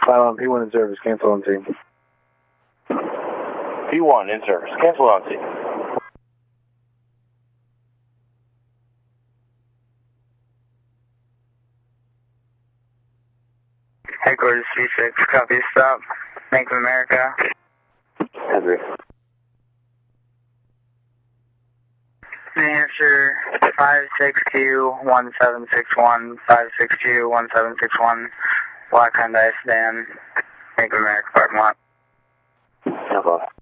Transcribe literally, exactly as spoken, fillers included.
File on P one in service, cancel on team. P one in service, cancel on team. Headquarters C six, copy, stop. Bank of America. Agree. New Hampshire, five six two, one seven six one, five six two, one seven six one, Black Hyundai sedan, Bank of America, parking lot. No problem.